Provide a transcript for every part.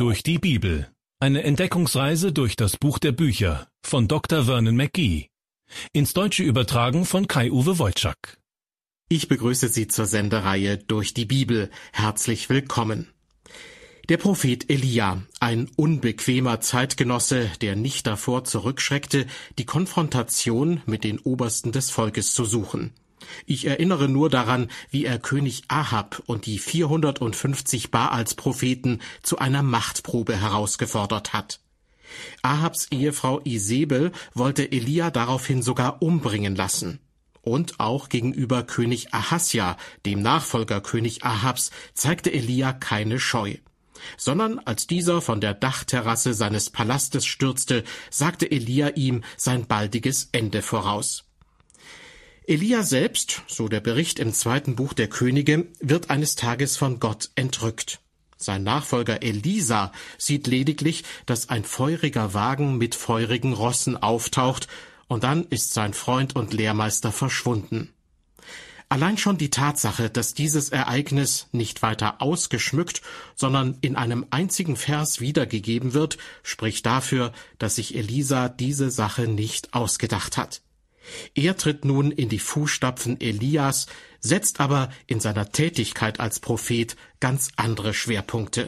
Durch die Bibel. Eine Entdeckungsreise durch das Buch der Bücher von Dr. Vernon McGee. Ins Deutsche übertragen von Kai-Uwe Wojczak. Ich begrüße Sie zur Sendereihe Durch die Bibel. Herzlich willkommen. Der Prophet Elia, ein unbequemer Zeitgenosse, der nicht davor zurückschreckte, die Konfrontation mit den Obersten des Volkes zu suchen. Ich erinnere nur daran, wie er König Ahab und die 450 Baals-Propheten zu einer Machtprobe herausgefordert hat. Ahabs Ehefrau Isebel wollte Elia daraufhin sogar umbringen lassen. Und auch gegenüber König Ahasja, dem Nachfolger König Ahabs, zeigte Elia keine Scheu. Sondern als dieser von der Dachterrasse seines Palastes stürzte, sagte Elia ihm sein baldiges Ende voraus. Elia selbst, so der Bericht im 2. Buch der Könige, wird eines Tages von Gott entrückt. Sein Nachfolger Elisa sieht lediglich, dass ein feuriger Wagen mit feurigen Rossen auftaucht, und dann ist sein Freund und Lehrmeister verschwunden. Allein schon die Tatsache, dass dieses Ereignis nicht weiter ausgeschmückt, sondern in einem einzigen Vers wiedergegeben wird, spricht dafür, dass sich Elisa diese Sache nicht ausgedacht hat. Er tritt nun in die Fußstapfen Elias, setzt aber in seiner Tätigkeit als Prophet ganz andere Schwerpunkte.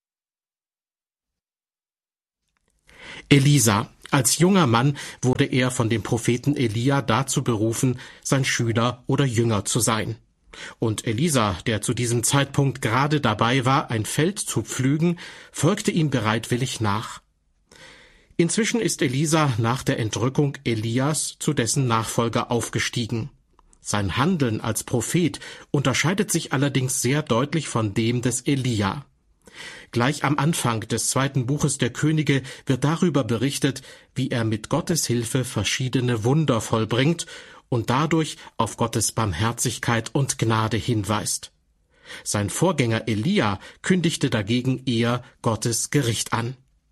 Elisa. Als junger Mann wurde er von dem Propheten Elia dazu berufen, sein Schüler oder Jünger zu sein. Und Elisa, der zu diesem Zeitpunkt gerade dabei war, ein Feld zu pflügen, folgte ihm bereitwillig nach. Inzwischen ist Elisa nach der Entrückung Elias zu dessen Nachfolger aufgestiegen. Sein Handeln als Prophet unterscheidet sich allerdings sehr deutlich von dem des Elia. Gleich am Anfang des 2. Buches der Könige wird darüber berichtet, wie er mit Gottes Hilfe verschiedene Wunder vollbringt und dadurch auf Gottes Barmherzigkeit und Gnade hinweist. Sein Vorgänger Elia kündigte dagegen eher Gottes Gericht an.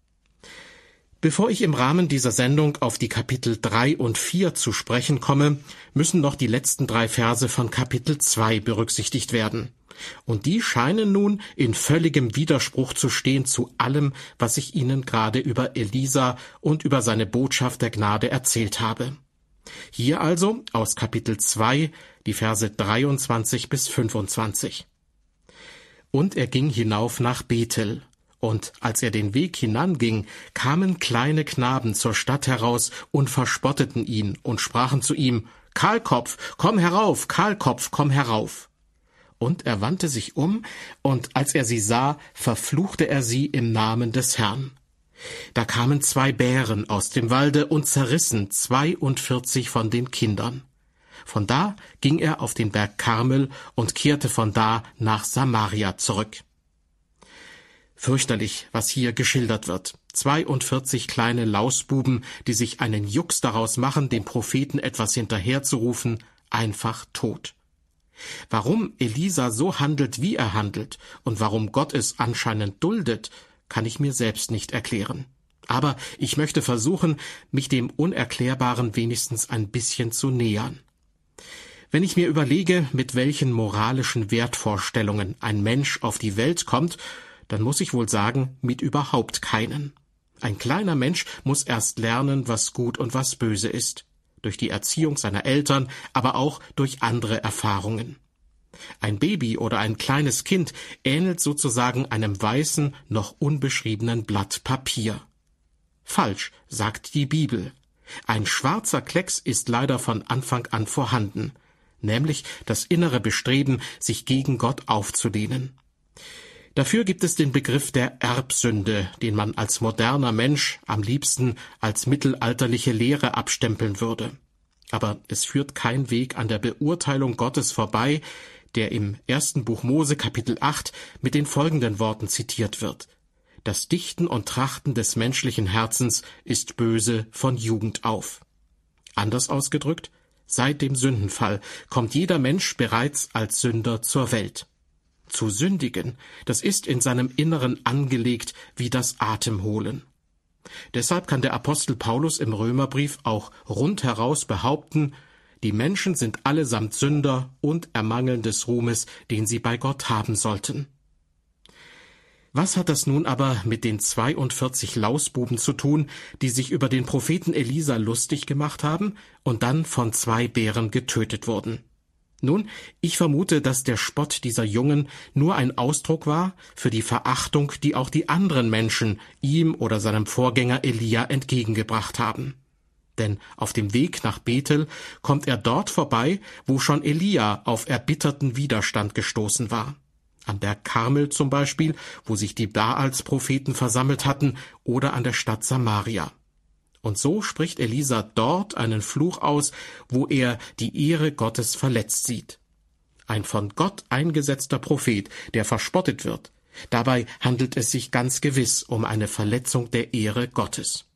Bevor ich im Rahmen dieser Sendung auf die Kapitel 3 und 4 zu sprechen komme, müssen noch die letzten 3 Verse von Kapitel 2 berücksichtigt werden. Und die scheinen nun in völligem Widerspruch zu stehen zu allem, was ich Ihnen gerade über Elisa und über seine Botschaft der Gnade erzählt habe. Hier also aus Kapitel 2, die Verse 23 bis 25. Und er ging hinauf nach Bethel. Und als er den Weg hinanging, kamen kleine Knaben zur Stadt heraus und verspotteten ihn und sprachen zu ihm: Kahlkopf, komm herauf, Kahlkopf, komm herauf. Und er wandte sich um, und als er sie sah, verfluchte er sie im Namen des Herrn. Da kamen 2 Bären aus dem Walde und zerrissen 42 von den Kindern. Von da ging er auf den Berg Karmel und kehrte von da nach Samaria zurück. Fürchterlich, was hier geschildert wird. 42 kleine Lausbuben, die sich einen Jux daraus machen, dem Propheten etwas hinterherzurufen, einfach tot. Warum Elisa so handelt, wie er handelt, und warum Gott es anscheinend duldet, kann ich mir selbst nicht erklären. Aber ich möchte versuchen, mich dem Unerklärbaren wenigstens ein bisschen zu nähern. Wenn ich mir überlege, mit welchen moralischen Wertvorstellungen ein Mensch auf die Welt kommt, dann muss ich wohl sagen, mit überhaupt keinen. Ein kleiner Mensch muss erst lernen, was gut und was böse ist. Durch die Erziehung seiner Eltern, aber auch durch andere Erfahrungen. Ein Baby oder ein kleines Kind ähnelt sozusagen einem weißen, noch unbeschriebenen Blatt Papier. Falsch, sagt die Bibel. Ein schwarzer Klecks ist leider von Anfang an vorhanden, nämlich das innere Bestreben, sich gegen Gott aufzulehnen. Dafür gibt es den Begriff der Erbsünde, den man als moderner Mensch am liebsten als mittelalterliche Lehre abstempeln würde. Aber es führt kein Weg an der Beurteilung Gottes vorbei, der im 1. Buch Mose Kapitel 8 mit den folgenden Worten zitiert wird: Das Dichten und Trachten des menschlichen Herzens ist böse von Jugend auf. Anders ausgedrückt, seit dem Sündenfall kommt jeder Mensch bereits als Sünder zur Welt. Zu sündigen, das ist in seinem Inneren angelegt wie das Atemholen. Deshalb kann der Apostel Paulus im Römerbrief auch rundheraus behaupten, die Menschen sind allesamt Sünder und ermangeln des Ruhmes, den sie bei Gott haben sollten. Was hat das nun aber mit den 42 Lausbuben zu tun, die sich über den Propheten Elisa lustig gemacht haben und dann von 2 Bären getötet wurden? Nun, ich vermute, dass der Spott dieser Jungen nur ein Ausdruck war für die Verachtung, die auch die anderen Menschen ihm oder seinem Vorgänger Elia entgegengebracht haben. Denn auf dem Weg nach Bethel kommt er dort vorbei, wo schon Elia auf erbitterten Widerstand gestoßen war. Am Berg Karmel zum Beispiel, wo sich die Baals-Propheten versammelt hatten, oder an der Stadt Samaria. Und so spricht Elisa dort einen Fluch aus, wo er die Ehre Gottes verletzt sieht. Ein von Gott eingesetzter Prophet, der verspottet wird. Dabei handelt es sich ganz gewiss um eine Verletzung der Ehre Gottes.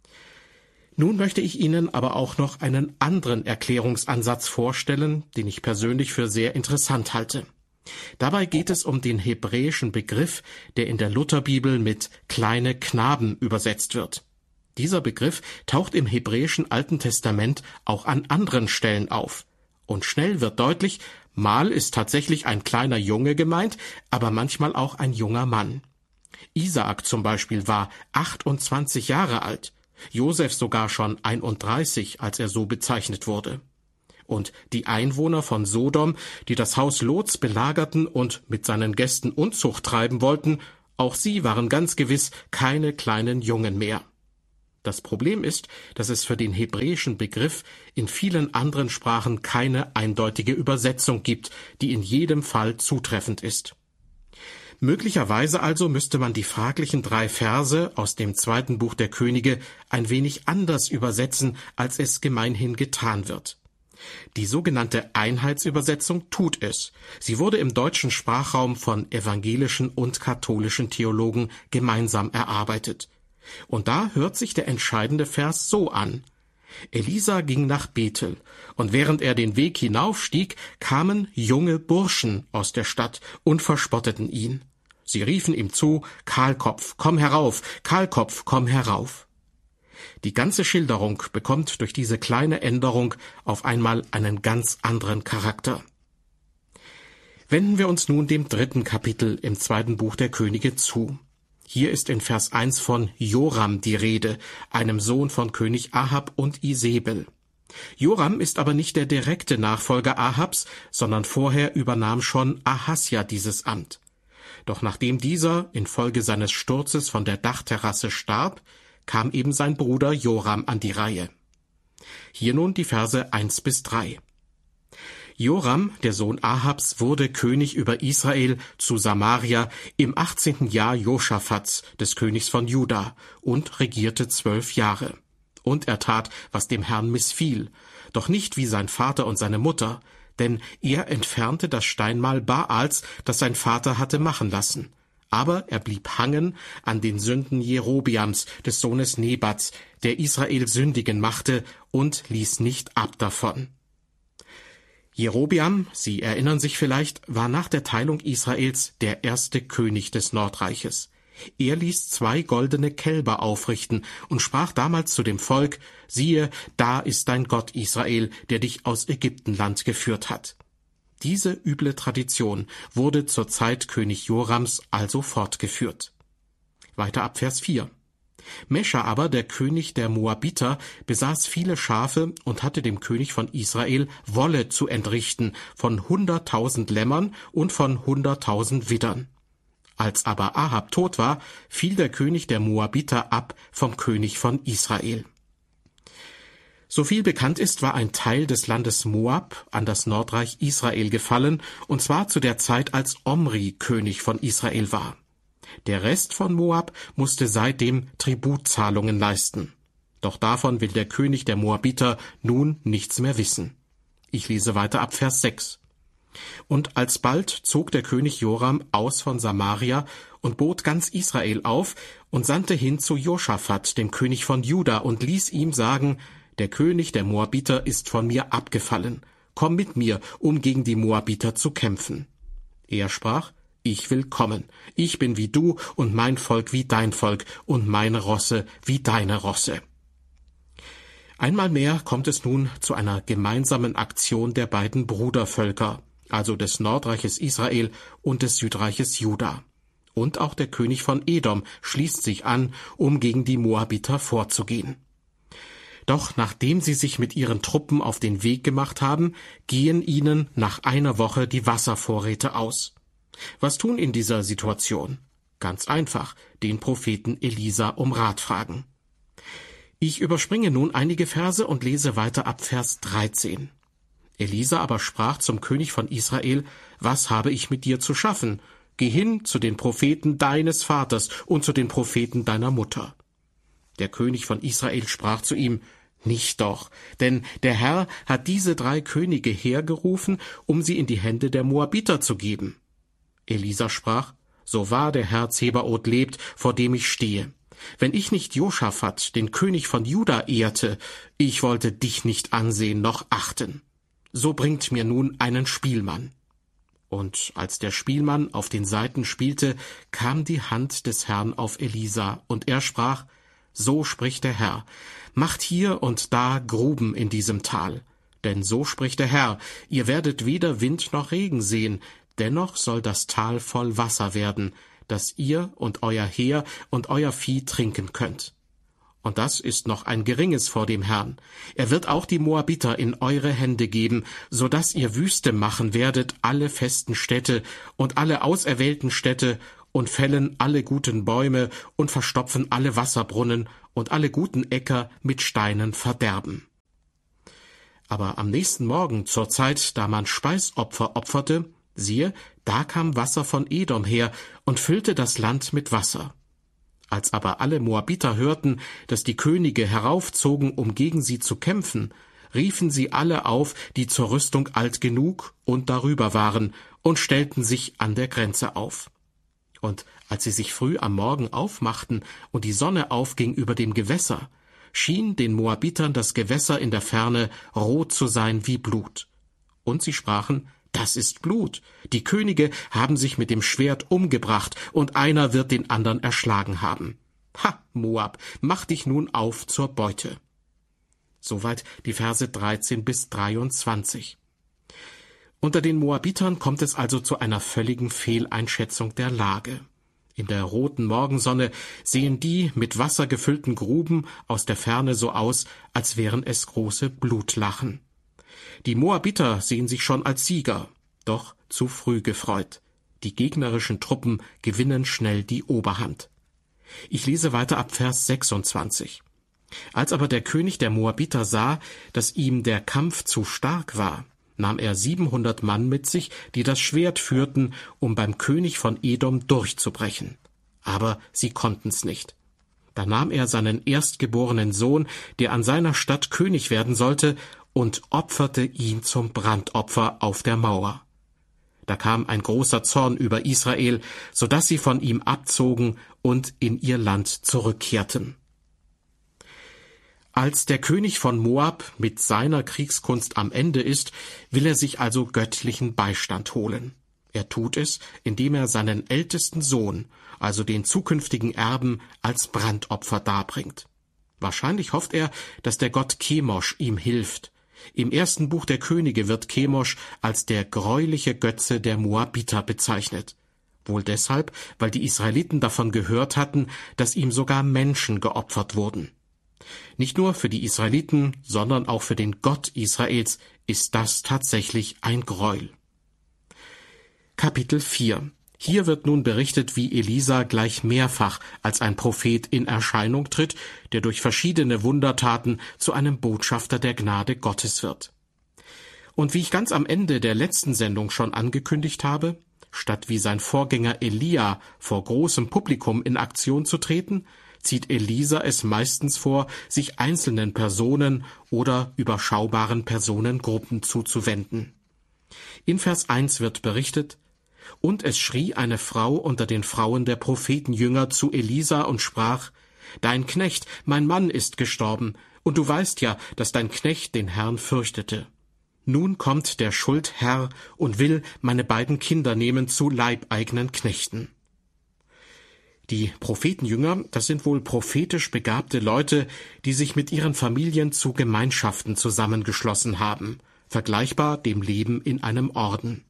Nun möchte ich Ihnen aber auch noch einen anderen Erklärungsansatz vorstellen, den ich persönlich für sehr interessant halte. Dabei geht es um den hebräischen Begriff, der in der Lutherbibel mit kleine Knaben übersetzt wird. Dieser Begriff taucht im hebräischen Alten Testament auch an anderen Stellen auf. Und schnell wird deutlich, mal ist tatsächlich ein kleiner Junge gemeint, aber manchmal auch ein junger Mann. Isaak zum Beispiel war 28 Jahre alt, Josef sogar schon 31, als er so bezeichnet wurde. Und die Einwohner von Sodom, die das Haus Lots belagerten und mit seinen Gästen Unzucht treiben wollten, auch sie waren ganz gewiss keine kleinen Jungen mehr. Das Problem ist, dass es für den hebräischen Begriff in vielen anderen Sprachen keine eindeutige Übersetzung gibt, die in jedem Fall zutreffend ist. Möglicherweise also müsste man die fraglichen 3 Verse aus dem 2. Buch der Könige ein wenig anders übersetzen, als es gemeinhin getan wird. Die sogenannte Einheitsübersetzung tut es. Sie wurde im deutschen Sprachraum von evangelischen und katholischen Theologen gemeinsam erarbeitet. Und da hört sich der entscheidende Vers so an. Elisa ging nach Bethel, und während er den Weg hinaufstieg, kamen junge Burschen aus der Stadt und verspotteten ihn. Sie riefen ihm zu, Kahlkopf, komm herauf, Kahlkopf, komm herauf. Die ganze Schilderung bekommt durch diese kleine Änderung auf einmal einen ganz anderen Charakter. Wenden wir uns nun dem 3. Kapitel im 2. Buch der Könige zu. Hier ist in Vers 1 von Joram die Rede, einem Sohn von König Ahab und Isebel. Joram ist aber nicht der direkte Nachfolger Ahabs, sondern vorher übernahm schon Ahasja dieses Amt. Doch nachdem dieser infolge seines Sturzes von der Dachterrasse starb, kam eben sein Bruder Joram an die Reihe. Hier nun die Verse 1-3. Joram, der Sohn Ahabs, wurde König über Israel zu Samaria im 18. Jahr Joschafats, des Königs von Juda, und regierte 12 Jahre. Und er tat, was dem Herrn missfiel, doch nicht wie sein Vater und seine Mutter, denn er entfernte das Steinmal Baals, das sein Vater hatte machen lassen. Aber er blieb hangen an den Sünden Jerobiams, des Sohnes Nebats, der Israel sündigen machte, und ließ nicht ab davon. Jerobiam, Sie erinnern sich vielleicht, war nach der Teilung Israels der erste König des Nordreiches. Er ließ 2 goldene Kälber aufrichten und sprach damals zu dem Volk, siehe, da ist dein Gott Israel, der dich aus Ägyptenland geführt hat. Diese üble Tradition wurde zur Zeit König Jorams also fortgeführt. Weiter ab Vers 4. Mescha aber, der König der Moabiter, besaß viele Schafe und hatte dem König von Israel Wolle zu entrichten von 100.000 Lämmern und von 100.000 Widdern. Als aber Ahab tot war, fiel der König der Moabiter ab vom König von Israel. So viel bekannt ist, war ein Teil des Landes Moab an das Nordreich Israel gefallen, und zwar zu der Zeit, als Omri König von Israel war. Der Rest von Moab musste seitdem Tributzahlungen leisten. Doch davon will der König der Moabiter nun nichts mehr wissen. Ich lese weiter ab Vers 6. Und alsbald zog der König Joram aus von Samaria und bot ganz Israel auf und sandte hin zu Joschafat, dem König von Juda, und ließ ihm sagen, der König der Moabiter ist von mir abgefallen. Komm mit mir, um gegen die Moabiter zu kämpfen. Er sprach, ich will kommen. Ich bin wie du und mein Volk wie dein Volk und meine Rosse wie deine Rosse. Einmal mehr kommt es nun zu einer gemeinsamen Aktion der beiden Brudervölker, also des Nordreiches Israel und des Südreiches Juda. Und auch der König von Edom schließt sich an, um gegen die Moabiter vorzugehen. Doch nachdem sie sich mit ihren Truppen auf den Weg gemacht haben, gehen ihnen nach einer Woche die Wasservorräte aus. Was tun in dieser Situation? Ganz einfach, den Propheten Elisa um Rat fragen. Ich überspringe nun einige Verse und lese weiter ab Vers 13. Elisa aber sprach zum König von Israel: Was habe ich mit dir zu schaffen? Geh hin zu den Propheten deines Vaters und zu den Propheten deiner Mutter. Der König von Israel sprach zu ihm: Nicht doch, denn der Herr hat diese 3 Könige hergerufen, um sie in die Hände der Moabiter zu geben. Elisa sprach: So wahr der Herr Zebaoth lebt, vor dem ich stehe. Wenn ich nicht Josaphat, den König von Juda, ehrte, ich wollte dich nicht ansehen noch achten. So bringt mir nun einen Spielmann. Und als der Spielmann auf den Saiten spielte, kam die Hand des Herrn auf Elisa, und er sprach: So spricht der Herr, macht hier und da Gruben in diesem Tal. Denn so spricht der Herr, ihr werdet weder Wind noch Regen sehen, dennoch soll das Tal voll Wasser werden, dass ihr und euer Heer und euer Vieh trinken könnt. Und das ist noch ein Geringes vor dem Herrn. Er wird auch die Moabiter in eure Hände geben, so dass ihr Wüste machen werdet alle festen Städte und alle auserwählten Städte und fällen alle guten Bäume und verstopfen alle Wasserbrunnen und alle guten Äcker mit Steinen verderben. Aber am nächsten Morgen, zur Zeit, da man Speisopfer opferte, siehe, da kam Wasser von Edom her und füllte das Land mit Wasser. Als aber alle Moabiter hörten, dass die Könige heraufzogen, um gegen sie zu kämpfen, riefen sie alle auf, die zur Rüstung alt genug und darüber waren, und stellten sich an der Grenze auf. Und als sie sich früh am Morgen aufmachten und die Sonne aufging über dem Gewässer, schien den Moabitern das Gewässer in der Ferne rot zu sein wie Blut. Und sie sprachen: Das ist Blut. Die Könige haben sich mit dem Schwert umgebracht, und einer wird den anderen erschlagen haben. Ha, Moab, mach dich nun auf zur Beute. Soweit die Verse 13 bis 23. Unter den Moabitern kommt es also zu einer völligen Fehleinschätzung der Lage. In der roten Morgensonne sehen die mit Wasser gefüllten Gruben aus der Ferne so aus, als wären es große Blutlachen. Die Moabiter sehen sich schon als Sieger, doch zu früh gefreut. Die gegnerischen Truppen gewinnen schnell die Oberhand. Ich lese weiter ab Vers 26. Als aber der König der Moabiter sah, dass ihm der Kampf zu stark war, nahm er 700 Mann mit sich, die das Schwert führten, um beim König von Edom durchzubrechen. Aber sie konnten's nicht. Da nahm er seinen erstgeborenen Sohn, der an seiner Stadt König werden sollte, und opferte ihn zum Brandopfer auf der Mauer. Da kam ein großer Zorn über Israel, so dass sie von ihm abzogen und in ihr Land zurückkehrten. Als der König von Moab mit seiner Kriegskunst am Ende ist, will er sich also göttlichen Beistand holen. Er tut es, indem er seinen ältesten Sohn, also den zukünftigen Erben, als Brandopfer darbringt. Wahrscheinlich hofft er, dass der Gott Chemosh ihm hilft. Im 1. Buch der Könige wird Chemosh als der greuliche Götze der Moabiter bezeichnet. Wohl deshalb, weil die Israeliten davon gehört hatten, dass ihm sogar Menschen geopfert wurden. Nicht nur für die Israeliten, sondern auch für den Gott Israels ist das tatsächlich ein Gräuel. Kapitel 4. Hier wird nun berichtet, wie Elisa gleich mehrfach als ein Prophet in Erscheinung tritt, der durch verschiedene Wundertaten zu einem Botschafter der Gnade Gottes wird. Und wie ich ganz am Ende der letzten Sendung schon angekündigt habe, statt wie sein Vorgänger Elia vor großem Publikum in Aktion zu treten, zieht Elisa es meistens vor, sich einzelnen Personen oder überschaubaren Personengruppen zuzuwenden. In Vers 1 wird berichtet: Und es schrie eine Frau unter den Frauen der Prophetenjünger zu Elisa und sprach: Dein Knecht, mein Mann, ist gestorben, und du weißt ja, dass dein Knecht den Herrn fürchtete. Nun kommt der Schuldherr und will meine beiden Kinder nehmen zu leibeigenen Knechten. Die Prophetenjünger, das sind wohl prophetisch begabte Leute, die sich mit ihren Familien zu Gemeinschaften zusammengeschlossen haben, vergleichbar dem Leben in einem Orden.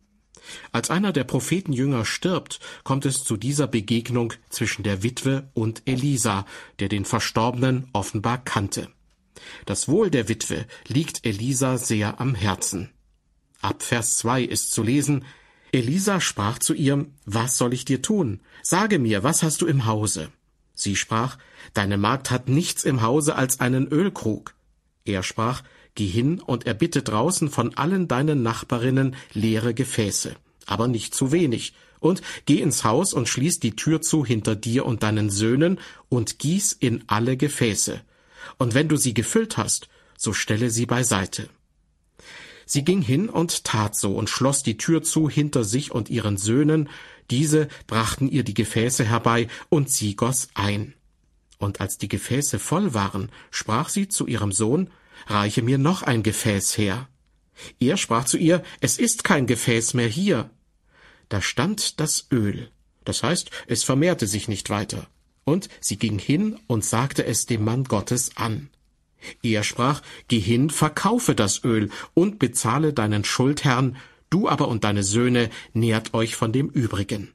Als einer der Prophetenjünger stirbt, kommt es zu dieser Begegnung zwischen der Witwe und Elisa, der den Verstorbenen offenbar kannte. Das Wohl der Witwe liegt Elisa sehr am Herzen. Ab Vers 2 ist zu lesen: Elisa sprach zu ihr: Was soll ich dir tun? Sage mir, was hast du im Hause? Sie sprach: Deine Magd hat nichts im Hause als einen Ölkrug. Er sprach: Geh hin und erbitte draußen von allen deinen Nachbarinnen leere Gefäße, aber nicht zu wenig, und geh ins Haus und schließ die Tür zu hinter dir und deinen Söhnen und gieß in alle Gefäße. Und wenn du sie gefüllt hast, so stelle sie beiseite. Sie ging hin und tat so und schloss die Tür zu hinter sich und ihren Söhnen. Diese brachten ihr die Gefäße herbei, und sie goss ein. Und als die Gefäße voll waren, sprach sie zu ihrem Sohn: Reiche mir noch ein Gefäß her. Er sprach zu ihr: Es ist kein Gefäß mehr hier. Da stand das Öl, das heißt, es vermehrte sich nicht weiter. Und sie ging hin und sagte es dem Mann Gottes an. Er sprach: Geh hin, verkaufe das Öl und bezahle deinen Schuldherrn, du aber und deine Söhne nährt euch von dem Übrigen.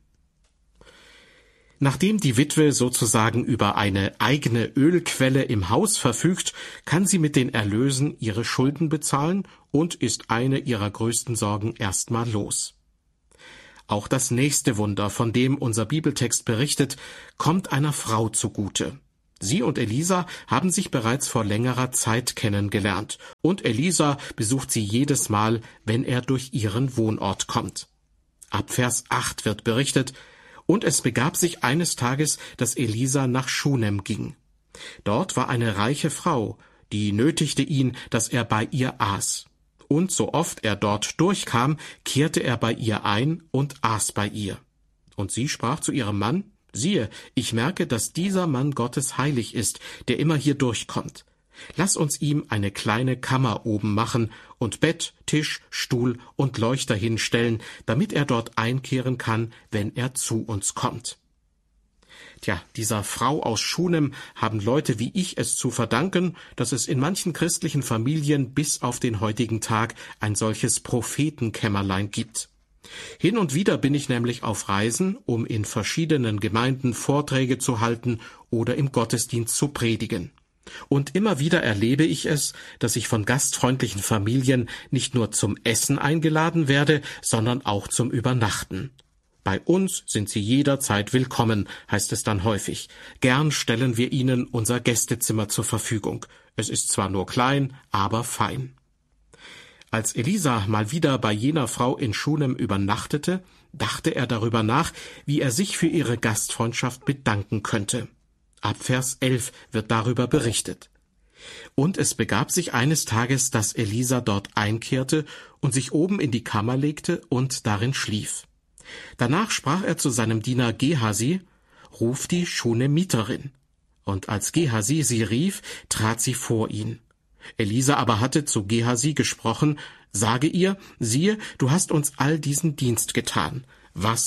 Nachdem die Witwe sozusagen über eine eigene Ölquelle im Haus verfügt, kann sie mit den Erlösen ihre Schulden bezahlen und ist eine ihrer größten Sorgen erstmal los. Auch das nächste Wunder, von dem unser Bibeltext berichtet, kommt einer Frau zugute. Sie und Elisa haben sich bereits vor längerer Zeit kennengelernt, und Elisa besucht sie jedes Mal, wenn er durch ihren Wohnort kommt. Ab Vers 8 wird berichtet: Und es begab sich eines Tages, dass Elisa nach Schunem ging. Dort war eine reiche Frau, die nötigte ihn, dass er bei ihr aß. Und so oft er dort durchkam, kehrte er bei ihr ein und aß bei ihr. Und sie sprach zu ihrem Mann: Siehe, ich merke, dass dieser Mann Gottes heilig ist, der immer hier durchkommt. Lass uns ihm eine kleine Kammer oben machen und Bett, Tisch, Stuhl und Leuchter hinstellen, damit er dort einkehren kann, wenn er zu uns kommt. Tja, dieser Frau aus Schunem haben Leute wie ich es zu verdanken, dass es in manchen christlichen Familien bis auf den heutigen Tag ein solches Prophetenkämmerlein gibt. Hin und wieder bin ich nämlich auf Reisen, um in verschiedenen Gemeinden Vorträge zu halten oder im Gottesdienst zu predigen. Und immer wieder erlebe ich es, dass ich von gastfreundlichen Familien nicht nur zum Essen eingeladen werde, sondern auch zum Übernachten. Bei uns sind Sie jederzeit willkommen, heißt es dann häufig. Gern stellen wir Ihnen unser Gästezimmer zur Verfügung. Es ist zwar nur klein, aber fein. Als Elisa mal wieder bei jener Frau in Schunem übernachtete, dachte er darüber nach, wie er sich für ihre Gastfreundschaft bedanken könnte. Ab Vers 11 wird darüber berichtet. Und es begab sich eines Tages, dass Elisa dort einkehrte und sich oben in die Kammer legte und darin schlief. Danach sprach er zu seinem Diener Gehasi: Ruf die Schunemiterin. Und als Gehasi sie rief, trat sie vor ihn. Elisa aber hatte zu Gehasi gesprochen: Sage ihr, siehe, du hast uns all diesen Dienst getan. Was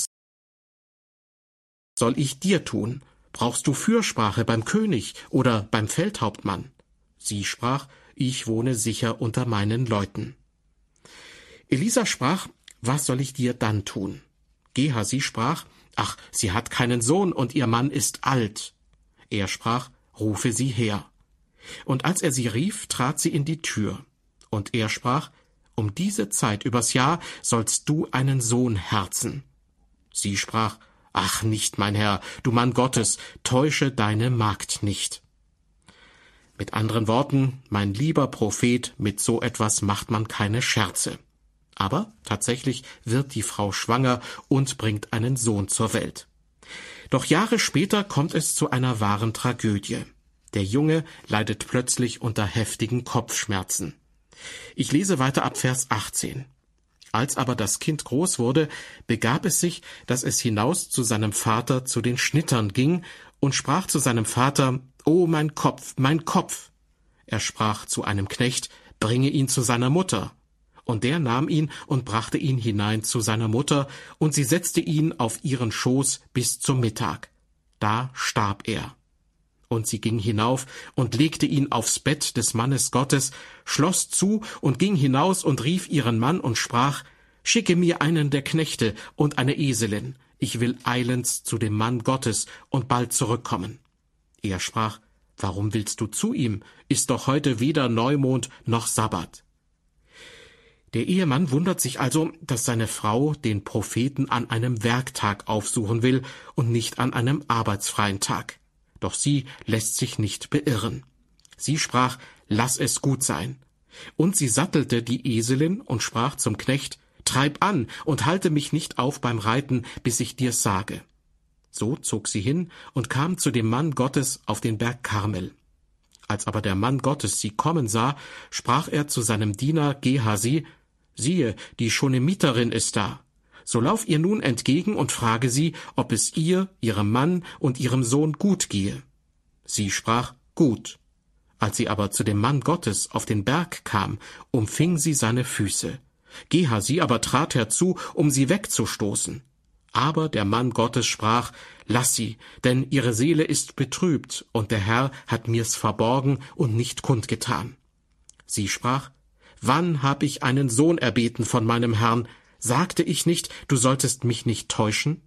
soll ich dir tun? Brauchst du Fürsprache beim König oder beim Feldhauptmann? Sie sprach: Ich wohne sicher unter meinen Leuten. Elisa sprach: Was soll ich dir dann tun? Gehasi sprach: Ach, sie hat keinen Sohn und ihr Mann ist alt. Er sprach: Rufe sie her. Und als er sie rief, trat sie in die Tür. Und er sprach: Um diese Zeit übers Jahr sollst du einen Sohn herzen. Sie sprach: Ach, nicht, mein Herr, du Mann Gottes, täusche deine Magd nicht. Mit anderen Worten, mein lieber Prophet, mit so etwas macht man keine Scherze. Aber tatsächlich wird die Frau schwanger und bringt einen Sohn zur Welt. Doch Jahre später kommt es zu einer wahren Tragödie. Der Junge leidet plötzlich unter heftigen Kopfschmerzen. Ich lese weiter ab Vers 18. Als aber das Kind groß wurde, begab es sich, dass es hinaus zu seinem Vater zu den Schnittern ging und sprach zu seinem Vater: »O mein Kopf, mein Kopf!« Er sprach zu einem Knecht: »Bringe ihn zu seiner Mutter.« Und der nahm ihn und brachte ihn hinein zu seiner Mutter, und sie setzte ihn auf ihren Schoß bis zum Mittag. Da starb er. Und sie ging hinauf und legte ihn aufs Bett des Mannes Gottes, schloss zu und ging hinaus und rief ihren Mann und sprach: schicke mir einen der Knechte und eine Eselin. Ich will eilends zu dem Mann Gottes und bald zurückkommen. Er sprach, warum willst du zu ihm? Ist doch heute weder Neumond noch Sabbat. Der Ehemann wundert sich also, dass seine Frau den Propheten an einem Werktag aufsuchen will und nicht an einem arbeitsfreien Tag. Doch sie lässt sich nicht beirren. Sie sprach, lass es gut sein. Und sie sattelte die Eselin und sprach zum Knecht, treib an und halte mich nicht auf beim Reiten, bis ich dir's sage. So zog sie hin und kam zu dem Mann Gottes auf den Berg Karmel. Als aber der Mann Gottes sie kommen sah, sprach er zu seinem Diener Gehasi, siehe, die Schunamiterin ist da. So lauf ihr nun entgegen und frage sie, ob es ihr, ihrem Mann und ihrem Sohn gut gehe. Sie sprach, gut. Als sie aber zu dem Mann Gottes auf den Berg kam, umfing sie seine Füße. Gehasi aber trat herzu, um sie wegzustoßen. Aber der Mann Gottes sprach, lass sie, denn ihre Seele ist betrübt, und der Herr hat mir's verborgen und nicht kundgetan. Sie sprach, wann hab ich einen Sohn erbeten von meinem Herrn? Sagte ich nicht, du solltest mich nicht täuschen?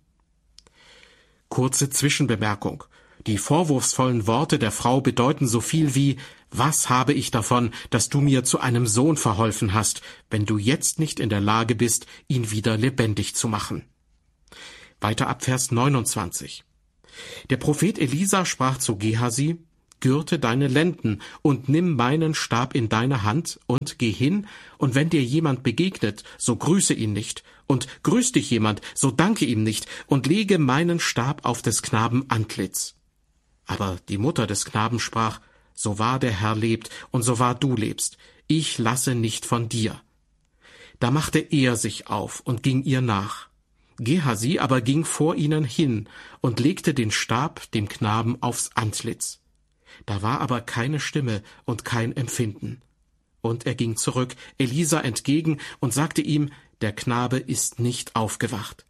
Kurze Zwischenbemerkung. Die vorwurfsvollen Worte der Frau bedeuten so viel wie, was habe ich davon, dass du mir zu einem Sohn verholfen hast, wenn du jetzt nicht in der Lage bist, ihn wieder lebendig zu machen. Weiter ab Vers 29. Der Prophet Elisa sprach zu Gehasi, gürte deine Lenden und nimm meinen Stab in deine Hand und geh hin, und wenn dir jemand begegnet, so grüße ihn nicht, und grüßt dich jemand, so danke ihm nicht, und lege meinen Stab auf des Knaben Antlitz. Aber die Mutter des Knaben sprach, so wahr der Herr lebt und so wahr du lebst, ich lasse nicht von dir. Da machte er sich auf und ging ihr nach. Gehasi aber ging vor ihnen hin und legte den Stab dem Knaben aufs Antlitz. Da war aber keine Stimme und kein Empfinden. Und er ging zurück Elisa entgegen und sagte ihm, der Knabe ist nicht aufgewacht.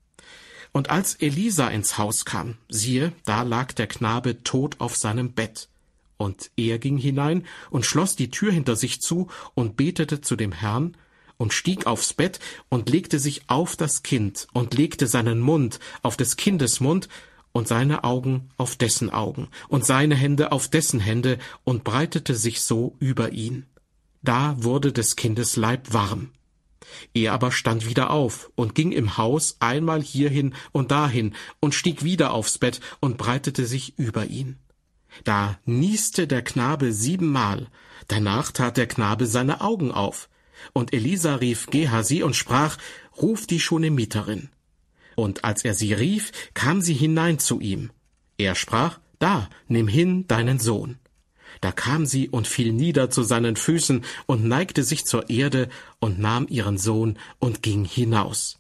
Und als Elisa ins Haus kam, siehe, da lag der Knabe tot auf seinem Bett. Und er ging hinein und schloss die Tür hinter sich zu und betete zu dem Herrn und stieg aufs Bett und legte sich auf das Kind und legte seinen Mund auf des Kindes Mund und seine Augen auf dessen Augen und seine Hände auf dessen Hände und breitete sich so über ihn. Da wurde des Kindes Leib warm. Er aber stand wieder auf und ging im Haus einmal hierhin und dahin und stieg wieder aufs Bett und breitete sich über ihn. Da nieste der Knabe 7-mal, danach tat der Knabe seine Augen auf. Und Elisa rief Gehasi und sprach, ruf die Schunamiterin. Und als er sie rief, kam sie hinein zu ihm. Er sprach, da, nimm hin deinen Sohn. Da kam sie und fiel nieder zu seinen Füßen und neigte sich zur Erde und nahm ihren Sohn und ging hinaus.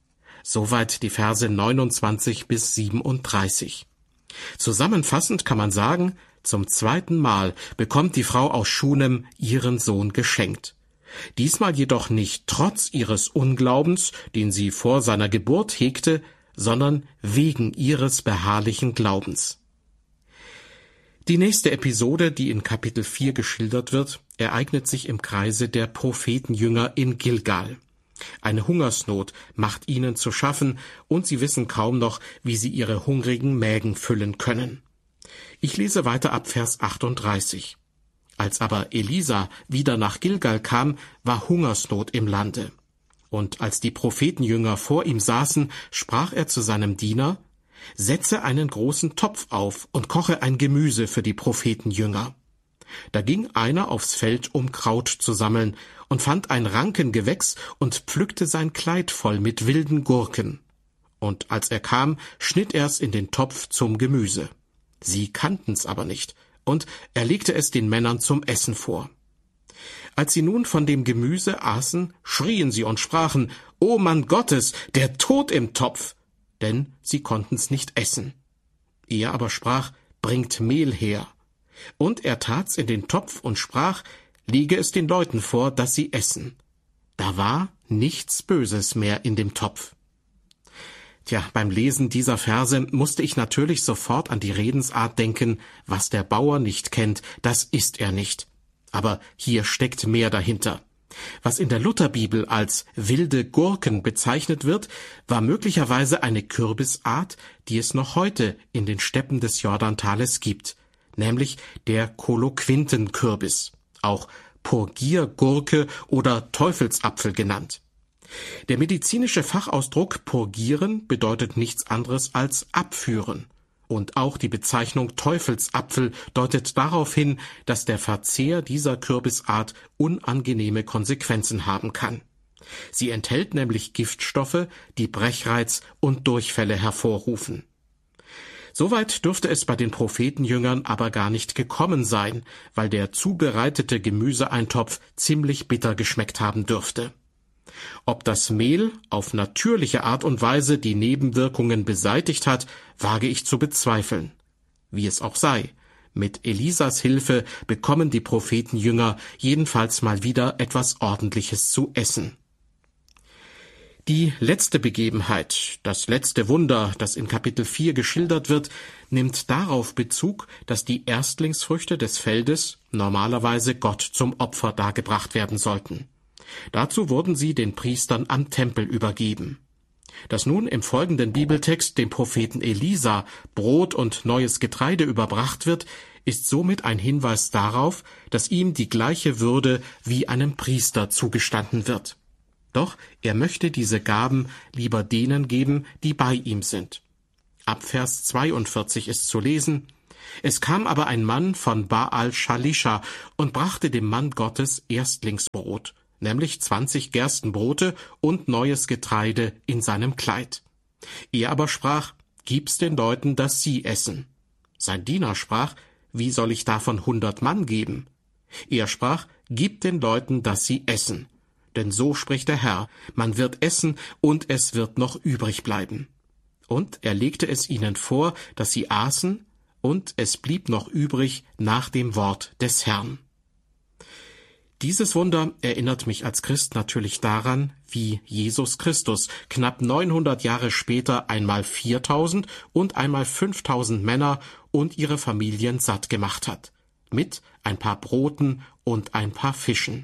Soweit die Verse 29 bis 37. Zusammenfassend kann man sagen, zum 2. Mal bekommt die Frau aus Schunem ihren Sohn geschenkt. Diesmal jedoch nicht trotz ihres Unglaubens, den sie vor seiner Geburt hegte, sondern wegen ihres beharrlichen Glaubens. Die nächste Episode, die in Kapitel 4 geschildert wird, ereignet sich im Kreise der Prophetenjünger in Gilgal. Eine Hungersnot macht ihnen zu schaffen, und sie wissen kaum noch, wie sie ihre hungrigen Mägen füllen können. Ich lese weiter ab Vers 38. Als aber Elisa wieder nach Gilgal kam, war Hungersnot im Lande. Und als die Prophetenjünger vor ihm saßen, sprach er zu seinem Diener, setze einen großen Topf auf und koche ein Gemüse für die Prophetenjünger. Da ging einer aufs Feld, um Kraut zu sammeln, und fand ein Rankengewächs und pflückte sein Kleid voll mit wilden Gurken. Und als er kam, schnitt er's in den Topf zum Gemüse. Sie kannten's aber nicht, und er legte es den Männern zum Essen vor. Als sie nun von dem Gemüse aßen, schrien sie und sprachen, »O Mann Gottes, der Tod im Topf!« Denn sie konnten's nicht essen. Er aber sprach, »Bringt Mehl her.« Und er tat's in den Topf und sprach, »Lege es den Leuten vor, dass sie essen.« Da war nichts Böses mehr in dem Topf. Tja, beim Lesen dieser Verse musste ich natürlich sofort an die Redensart denken, was der Bauer nicht kennt, das isst er nicht. Aber hier steckt mehr dahinter. Was in der Lutherbibel als wilde Gurken bezeichnet wird, war möglicherweise eine Kürbisart, die es noch heute in den Steppen des Jordantales gibt, nämlich der Koloquintenkürbis, auch Purgiergurke oder Teufelsapfel genannt. Der medizinische Fachausdruck purgieren bedeutet nichts anderes als abführen. Und auch die Bezeichnung Teufelsapfel deutet darauf hin, dass der Verzehr dieser Kürbisart unangenehme Konsequenzen haben kann. Sie enthält nämlich Giftstoffe, die Brechreiz und Durchfälle hervorrufen. Soweit dürfte es bei den Prophetenjüngern aber gar nicht gekommen sein, weil der zubereitete Gemüseeintopf ziemlich bitter geschmeckt haben dürfte. Ob das Mehl auf natürliche Art und Weise die Nebenwirkungen beseitigt hat, wage ich zu bezweifeln. Wie es auch sei, mit Elisas Hilfe bekommen die Prophetenjünger jedenfalls mal wieder etwas Ordentliches zu essen. Die letzte Begebenheit, das letzte Wunder, das in Kapitel 4 geschildert wird, nimmt darauf Bezug, dass die Erstlingsfrüchte des Feldes normalerweise Gott zum Opfer dargebracht werden sollten. Dazu wurden sie den Priestern am Tempel übergeben. Dass nun im folgenden Bibeltext dem Propheten Elisa Brot und neues Getreide überbracht wird, ist somit ein Hinweis darauf, dass ihm die gleiche Würde wie einem Priester zugestanden wird. Doch er möchte diese Gaben lieber denen geben, die bei ihm sind. Ab Vers 42 ist zu lesen: Es kam aber ein Mann von Baal Shalisha und brachte dem Mann Gottes Erstlingsbrot, nämlich 20 Gerstenbrote und neues Getreide in seinem Kleid. Er aber sprach: Gib's den Leuten, dass sie essen. Sein Diener sprach: Wie soll ich davon 100 Mann geben? Er sprach: Gib den Leuten, dass sie essen. Denn so spricht der Herr: Man wird essen, und es wird noch übrig bleiben. Und er legte es ihnen vor, dass sie aßen, und es blieb noch übrig nach dem Wort des Herrn. Dieses Wunder erinnert mich als Christ natürlich daran, wie Jesus Christus knapp 900 Jahre später einmal 4.000 und einmal 5.000 Männer und ihre Familien satt gemacht hat, mit ein paar Broten und ein paar Fischen.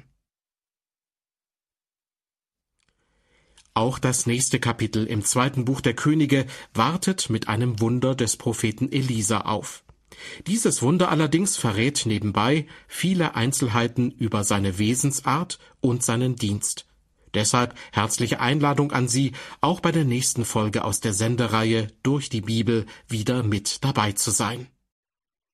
Auch das nächste Kapitel im 2. Buch der Könige wartet mit einem Wunder des Propheten Elisa auf. Dieses Wunder allerdings verrät nebenbei viele Einzelheiten über seine Wesensart und seinen Dienst. Deshalb herzliche Einladung an Sie, auch bei der nächsten Folge aus der Sendereihe Durch die Bibel wieder mit dabei zu sein.